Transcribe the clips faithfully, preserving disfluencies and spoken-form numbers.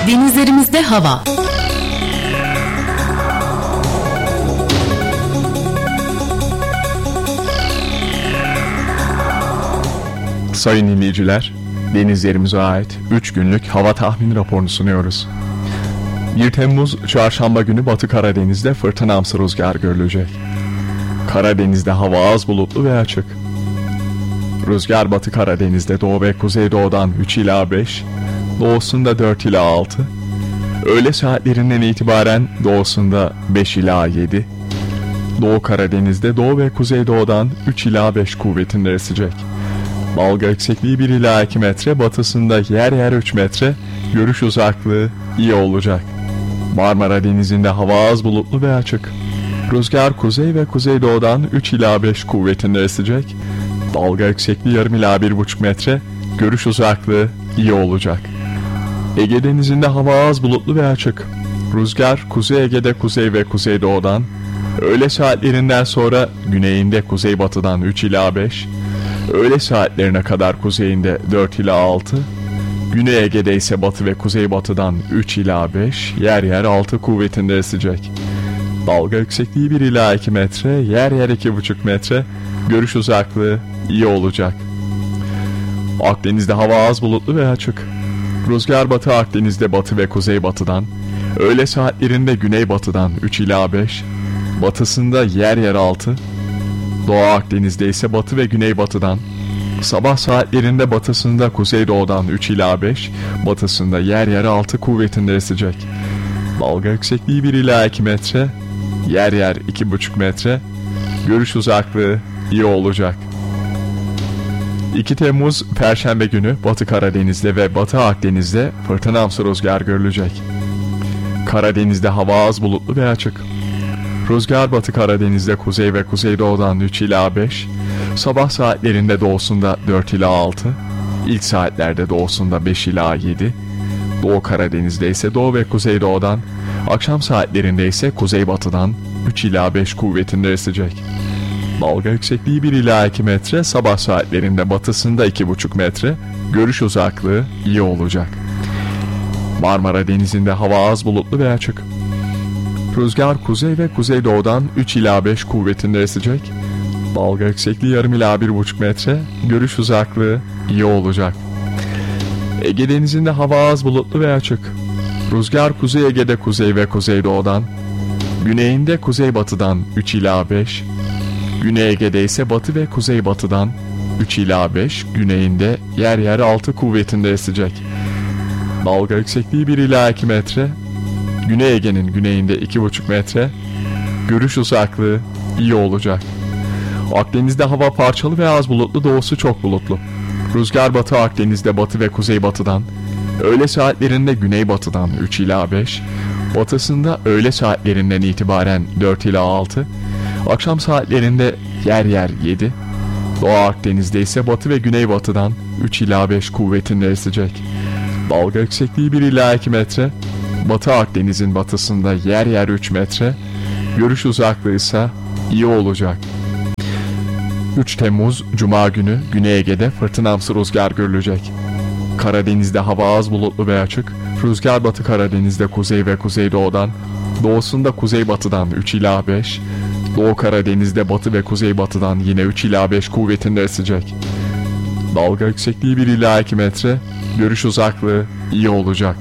Denizlerimizde hava. Sayın dinleyiciler, denizlerimize ait üç günlük hava tahmin raporunu sunuyoruz. bir Temmuz Çarşamba günü Batı Karadeniz'de fırtınamsı rüzgar görülecek. Karadeniz'de hava az bulutlu ve açık. Rüzgar Batı Karadeniz'de doğu ve kuzeydoğudan üç ila beş, doğusunda dört ila altı, öğle saatlerinden itibaren doğusunda beş ila yedi, Doğu Karadeniz'de doğu ve kuzeydoğudan üç ila beş kuvvetinde esecek. Dalga yüksekliği bir ila iki metre, batısında yer yer üç metre, görüş uzaklığı iyi olacak. Marmara Denizi'nde hava az bulutlu ve açık. Rüzgar kuzey ve kuzeydoğudan üç ila beş kuvvetinde esecek. Dalga yüksekliği yarım ila bir buçuk metre, görüş uzaklığı iyi olacak. Ege Denizi'nde hava az bulutlu ve açık. Rüzgar Kuzey Ege'de kuzey ve kuzeydoğudan, öğle saatlerinden sonra güneyinde kuzeybatıdan üç ila beş, öğle saatlerine kadar kuzeyinde dört ila altı, Güney Ege'de ise batı ve kuzeybatıdan üç ila beş, yer yer altı kuvvetinde esecek. Dalga yüksekliği bir ila iki metre, yer yer iki buçuk metre, görüş uzaklığı iyi olacak. Akdeniz'de hava az bulutlu ve açık. Rüzgar Batı Akdeniz'de batı ve kuzeybatıdan, öğle saatlerinde güneybatıdan üç ila beş, batısında yer yer altı, Doğu Akdeniz'de ise batı ve güneybatıdan, sabah saatlerinde batısında kuzeydoğudan üç ila beş, batısında yer yer altı kuvvetinde esecek. Dalga yüksekliği bir ila iki metre, yer yer iki buçuk metre, görüş uzaklığı iyi olacak. iki Temmuz Perşembe günü Batı Karadeniz'de ve Batı Akdeniz'de fırtınamsı rüzgar görülecek. Karadeniz'de hava az bulutlu ve açık. Rüzgar Batı Karadeniz'de kuzey ve kuzeydoğudan üç ila beş, sabah saatlerinde doğusunda dört ila altı, ilk saatlerde doğusunda beş ila yedi, Doğu Karadeniz'de ise doğu ve kuzeydoğudan, akşam saatlerinde ise kuzeybatıdan üç ila beş kuvvetinde esecek. Dalga yüksekliği bir ila iki metre, sabah saatlerinde batısında iki buçuk metre, görüş uzaklığı iyi olacak. Marmara Denizi'nde hava az bulutlu ve açık. Rüzgar kuzey ve kuzeydoğudan üç ila beş kuvvetinde esecek. Dalga yüksekliği yarım ila bir buçuk metre, görüş uzaklığı iyi olacak. Ege Denizi'nde hava az bulutlu ve açık. Rüzgar Kuzey Ege'de kuzey ve kuzeydoğudan, güneyinde kuzeybatıdan üç ila beş, Güney Ege'de ise batı ve kuzeybatıdan üç ila beş, güneyinde yer yer altı kuvvetinde esecek. Dalga yüksekliği bir ila iki metre, Güney Ege'nin güneyinde iki buçuk metre, görüş uzaklığı iyi olacak. Akdeniz'de hava parçalı ve az bulutlu, doğusu çok bulutlu. Rüzgar Batı Akdeniz'de batı ve kuzeybatıdan, öğle saatlerinde güneybatıdan üç ila beş, batısında öğle saatlerinden itibaren dört ila altı, akşam saatlerinde yer yer yedi, Doğu Akdeniz'de ise batı ve güneybatıdan üç ila beş kuvvetinde esecek. Dalga yüksekliği bir ila iki metre, Batı Akdeniz'in batısında yer yer üç metre, görüş uzaklığı ise iyi olacak. üç Temmuz Cuma günü Güney Ege'de fırtınamsı rüzgar görülecek. Karadeniz'de hava az bulutlu ve açık. Rüzgar Batı Karadeniz'de kuzey ve kuzeydoğudan, doğusunda kuzeybatıdan üç ila beş, Doğu Karadeniz'de batı ve kuzeybatıdan yine üç ila beş kuvvetinde esecek. Dalga yüksekliği bir ila iki metre, görüş uzaklığı iyi olacak.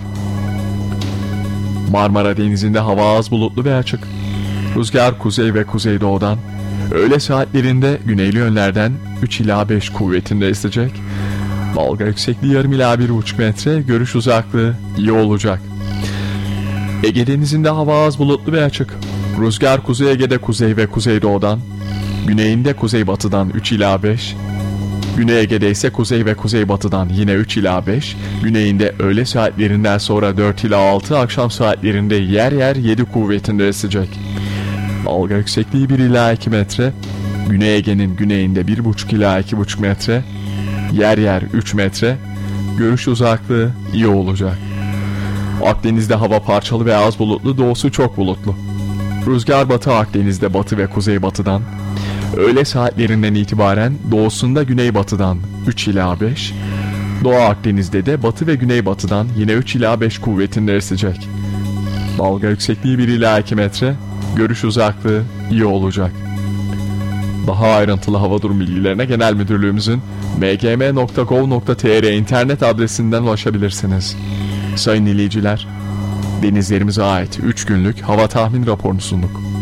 Marmara Denizi'nde hava az bulutlu ve açık. Rüzgar kuzey ve kuzeydoğudan, öğle saatlerinde güneyli yönlerden üç ila beş kuvvetinde esecek. Dalga yüksekliği yarım ila bir buçuk metre, görüş uzaklığı iyi olacak. Ege Denizi'nde hava az bulutlu ve açık. Rüzgar Kuzey Ege'de kuzey ve kuzeydoğudan, güneyinde kuzeybatıdan üç ila beş, Güney Ege'de ise kuzey ve kuzeybatıdan yine üç ila beş, güneyinde öğle saatlerinden sonra dört ila altı, akşam saatlerinde yer yer yedi kuvvetinde esecek. Dalga yüksekliği bir ila iki metre, Güney Ege'nin güneyinde bir buçuk ila iki buçuk metre, yer yer üç metre, görüş uzaklığı iyi olacak. Akdeniz'de hava parçalı ve az bulutlu, doğusu çok bulutlu. Rüzgar Batı Akdeniz'de batı ve kuzeybatıdan, öğle saatlerinden itibaren doğusunda güneybatıdan üç ila beş, Doğu Akdeniz'de de batı ve güneybatıdan yine üç ila beş kuvvetinde esecek. Dalga yüksekliği bir ila iki metre, görüş uzaklığı iyi olacak. Daha ayrıntılı hava durum bilgilerine Genel Müdürlüğümüzün m g m nokta gov nokta t r internet adresinden ulaşabilirsiniz. Sayın dinleyiciler, denizlerimize ait üç günlük hava tahmin raporunu sunduk.